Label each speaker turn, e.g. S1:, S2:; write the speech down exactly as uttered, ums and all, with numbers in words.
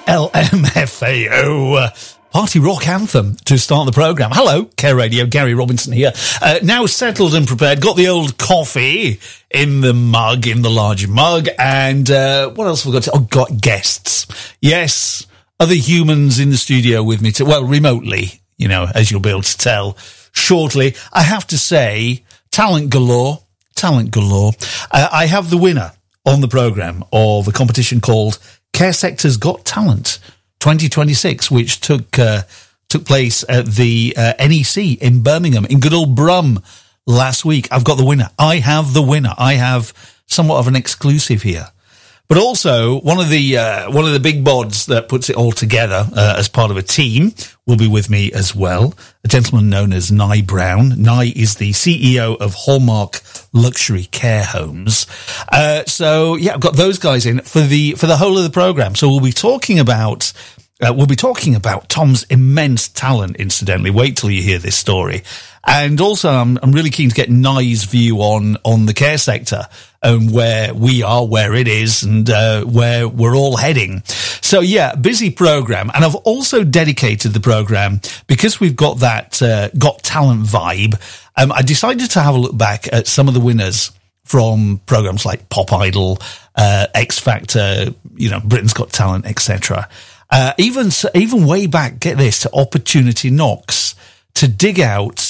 S1: L M F A O. Uh, Party rock anthem to start the programme. Hello, Care Radio, Gary Robinson here. Uh, now settled and prepared, got the old coffee in the mug, in the large mug, and uh, what else have we got to... Oh, got guests. Yes, other humans in the studio with me, to, well, remotely, you know, as you'll be able to tell shortly. I have to say, talent galore, talent galore. Uh, I have the winner on the programme of a competition called Care Sector's Got Talent twenty twenty-six, which took uh, took place at the uh, N E C in Birmingham, in good old Brum, last week. I've got the winner. I have the winner. I have somewhat of an exclusive here. But also, one of the uh, one of the big bods that puts it all together uh, as part of a team will be with me as well. A gentleman known as Nye Brown. Nye is the C E O of Hallmark Luxury Care Homes. Uh, so yeah, I've got those guys in for the for the whole of the program. So we'll be talking about uh, we'll be talking about Tom's immense talent. Incidentally, wait till you hear this story. And also, I'm, I'm really keen to get Nye's view on, on the care sector and where we are, where it is, and uh, where we're all heading. So, yeah, busy program. And I've also dedicated the program, because we've got that uh, Got Talent vibe, um, I decided to have a look back at some of the winners from programs like Pop Idol, uh, X Factor, you know, Britain's Got Talent, et cetera. Uh, even, even way back, get this, to Opportunity Knocks, to dig out